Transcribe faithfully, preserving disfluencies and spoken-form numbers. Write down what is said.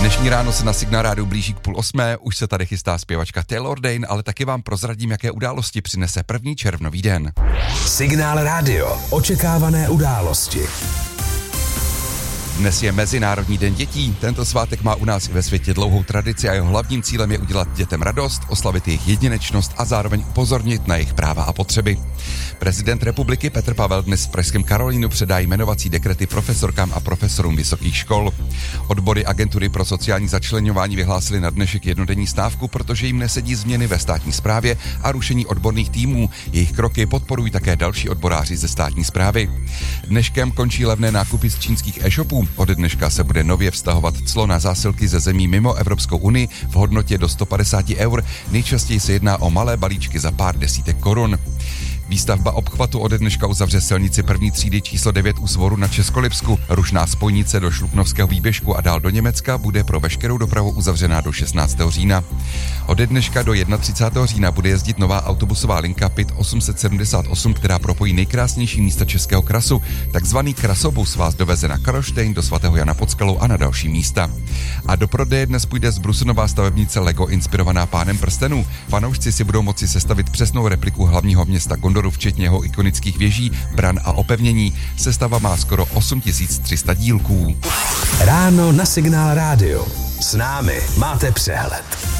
Dnešní ráno se na Signál rádiu blíží k půl osmé, už se tady chystá zpěvačka Taylor Dayne, ale taky vám prozradím, jaké události přinese první červnový den. Signál rádio, očekávané události. Dnes je Mezinárodní den dětí. Tento svátek má u nás i ve světě dlouhou tradici a jeho hlavním cílem je udělat dětem radost, oslavit jejich jedinečnost a zároveň upozornit na jejich práva a potřeby. Prezident republiky Petr Pavel dnes v pražském Karolínu předá jmenovací dekrety profesorkám a profesorům vysokých škol. Odbory Agentury pro sociální začleňování vyhlásily na dnešek jednodenní stávku, protože jim nesedí změny ve státní správě a rušení odborných týmů. Jejich kroky podporují také další odboráři ze státní správy. Dneškem končí levné nákupy z čínských e-shopů. Ode dneška se bude nově vztahovat clo na zásilky ze zemí mimo Evropskou unii v hodnotě do sto padesát eur. Nejčastěji se jedná o malé balíčky za pár desítek korun. Výstavba obchvatu ode dneška uzavře silnici první třídy číslo devět u Svoru na Českolipsku. Rušná spojnice do Šluknovského výběžku a dál do Německa bude pro veškerou dopravu uzavřená do šestnáctého října. Ode dneška do třicátého prvního října bude jezdit nová autobusová linka P I T osm set sedmdesát osm, která propojí nejkrásnější místa Českého krasu. Takzvaný krasobus vás doveze na Karlštejn, do svatého Jana pod Skalou a na další místa. A do prodeje dnes půjde z Brusu nová stavebnice Lego inspirovaná Pánem prstenů. Fanoušci si budou moci sestavit přesnou repliku hlavního města Gondoru, včetně jeho ikonických věží, bran a opevnění. Sestava má skoro osm tisíc tři sta dílků. Ráno na Signál rádio. S námi máte přehled.